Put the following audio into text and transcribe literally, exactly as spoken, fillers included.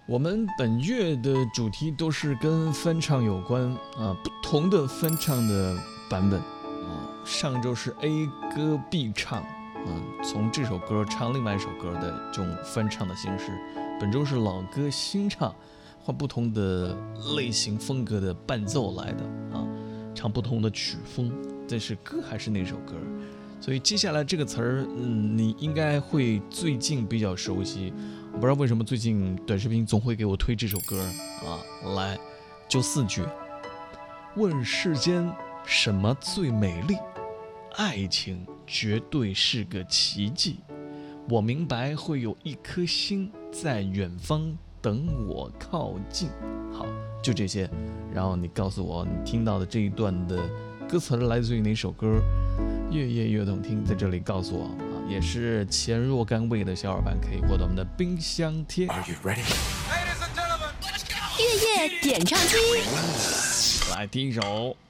我们本月的主题都是跟翻唱有关啊，不同的翻唱的版本啊。上周是 A 歌 B 唱啊，从这首歌唱另外一首歌的这种翻唱的形式。本周是老歌新唱，换不同的类型风格的伴奏来的啊，唱不同的曲风，但是歌还是那首歌。所以接下来这个词儿，嗯，你应该会最近比较熟悉。我不知道为什么最近短视频总会给我推这首歌啊，来，就四句：问世间什么最美丽？爱情绝对是个奇迹。我明白会有一颗心在远方等我靠近。好，就这些。然后你告诉我，你听到的这一段的歌词来自于哪首歌？越夜越动听，在这里告诉我啊，也是前若干位的小伙伴可以获得我们的冰箱贴。Are you ready? 越夜点唱机， 来第一首。